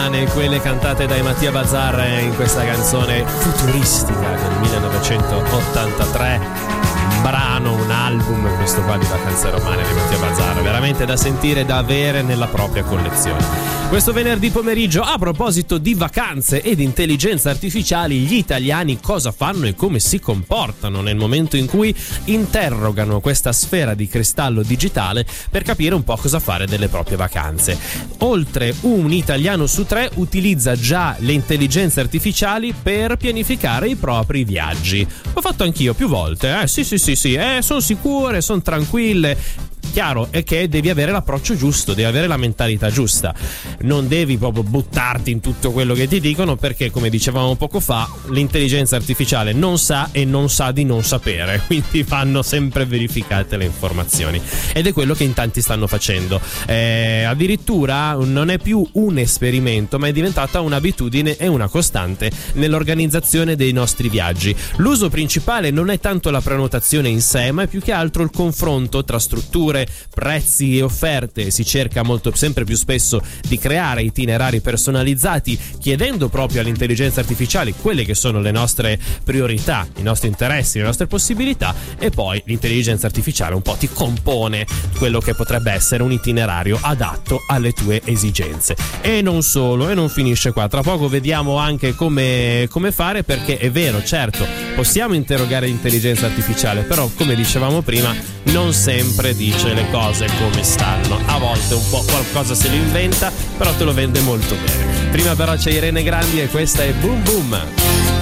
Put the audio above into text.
umane, quelle cantate dai Mattia Bazar in questa canzone futuristica del 1983. Brano, un album, questo qua di Vacanze Romane di Mattia Bazar, veramente da sentire, da avere nella propria collezione. Questo venerdì pomeriggio, a proposito di vacanze ed intelligenza artificiali, gli italiani cosa fanno e come si comportano nel momento in cui interrogano questa sfera di cristallo digitale per capire un po' cosa fare delle proprie vacanze. Oltre un italiano su 3 utilizza già le intelligenze artificiali per pianificare i propri viaggi. L'ho fatto anch'io più volte, sì, sono sicure, sono tranquille. Chiaro è che devi avere l'approccio giusto, devi avere la mentalità giusta, non devi proprio buttarti in tutto quello che ti dicono, perché come dicevamo poco fa l'intelligenza artificiale non sa e non sa di non sapere, quindi vanno sempre verificate le informazioni ed è quello che in tanti stanno facendo. Addirittura non è più un esperimento, ma è diventata un'abitudine e una costante nell'organizzazione dei nostri viaggi. L'uso principale non è tanto la prenotazione in sé, ma è più che altro il confronto tra strutture, prezzi e offerte. Si cerca sempre più spesso di creare itinerari personalizzati, chiedendo proprio all'intelligenza artificiale quelle che sono le nostre priorità, i nostri interessi, le nostre possibilità, e poi l'intelligenza artificiale un po' ti compone quello che potrebbe essere un itinerario adatto alle tue esigenze. E non solo, e non finisce qua, tra poco vediamo anche come fare, perché è vero, certo, possiamo interrogare l'intelligenza artificiale, però come dicevamo prima non sempre dice le cose come stanno, a volte un po' qualcosa se lo inventa, però te lo vende molto bene. Prima però c'è Irene Grandi e questa è Boom Boom.